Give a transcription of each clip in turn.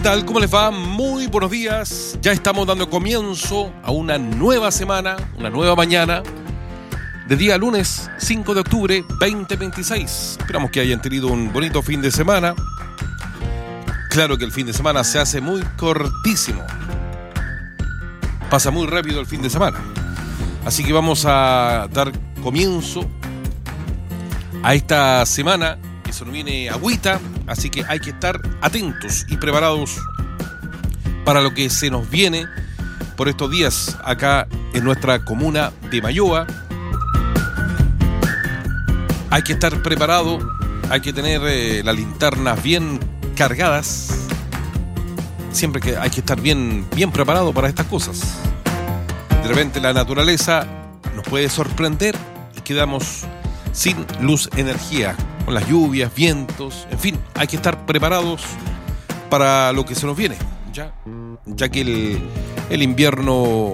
tal? ¿Cómo les va? Muy buenos días. Ya estamos dando comienzo a una nueva semana, una nueva mañana de día lunes 5 de octubre 2026. Esperamos que hayan tenido un bonito fin de semana. Claro que el fin de semana se hace muy cortísimo. Pasa muy rápido el fin de semana. Así que vamos a dar comienzo a esta semana que se nos viene agüita. Así que hay que estar atentos y preparados para lo que se nos viene por estos días acá en nuestra comuna de Mayoa. Hay que estar preparado, hay que tener las linternas bien cargadas. Siempre que hay que estar bien preparado para estas cosas. De repente la naturaleza nos puede sorprender y quedamos sin luz, energía, con las lluvias, vientos, en fin, hay que estar preparados para lo que se nos viene, ya que el invierno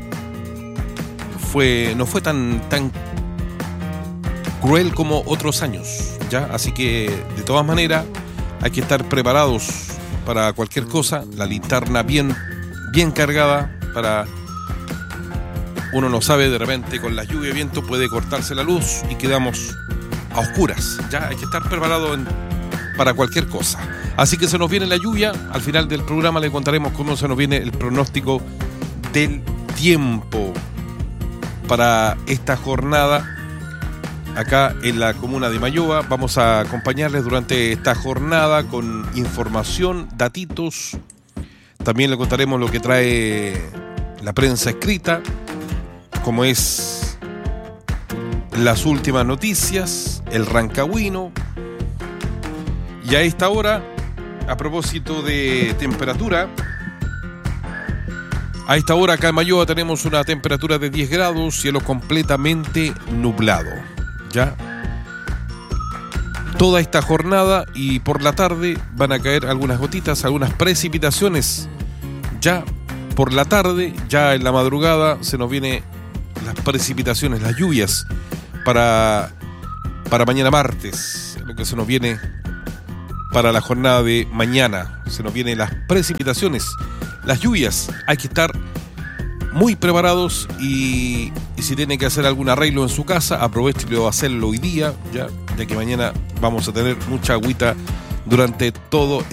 no fue tan cruel como otros años, así que de todas maneras hay que estar preparados para cualquier cosa, la linterna bien cargada, para uno no sabe, de repente con la lluvia y viento puede cortarse la luz y quedamos a oscuras, hay que estar preparado para cualquier cosa. Así que se nos viene la lluvia. Al final del programa le contaremos cómo se nos viene el pronóstico del tiempo para esta jornada acá en la comuna de Mayoa. Vamos a acompañarles durante esta jornada con información, datitos. También le contaremos lo que trae la prensa escrita, como es las últimas noticias, el Rancagüino. Y a esta hora, a propósito de temperatura, a esta hora acá en Mayoa tenemos una temperatura de 10 grados, cielo completamente nublado. Toda esta jornada y por la tarde van a caer algunas gotitas, algunas precipitaciones. Ya por la tarde, ya en la madrugada se nos vienen las precipitaciones, las lluvias para mañana martes, lo que se nos viene para la jornada de mañana. Se nos vienen las precipitaciones, las lluvias. Hay que estar muy preparados y si tiene que hacer algún arreglo en su casa, aprovéchelo a hacerlo hoy día, ya que mañana vamos a tener mucha agüita durante todo